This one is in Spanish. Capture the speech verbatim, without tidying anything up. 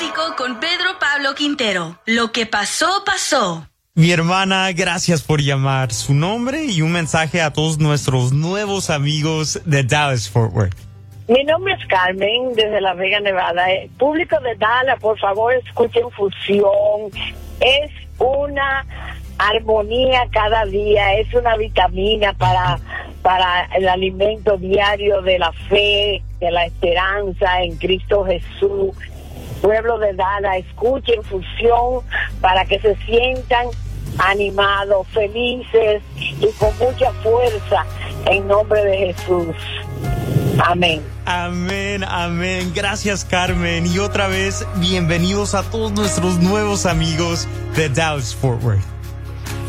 Clásico con Pedro Pablo Quintero. Lo que pasó, pasó. Mi hermana, gracias por llamar. Su nombre y un mensaje a todos nuestros nuevos amigos de Dallas-Fort Worth. Mi nombre es Carmen, desde La Vega, Nevada. El público de Dallas, por favor, escuchen Fusión. Es una armonía cada día, es una vitamina para, para el alimento diario de la fe, de la esperanza en Cristo Jesús. Pueblo de Dallas, escuchen Fusión para que se sientan animados, felices y con mucha fuerza en nombre de Jesús. Amén. Amén, amén. Gracias, Carmen. Y otra vez, bienvenidos a todos nuestros nuevos amigos de Dallas-Fort Worth.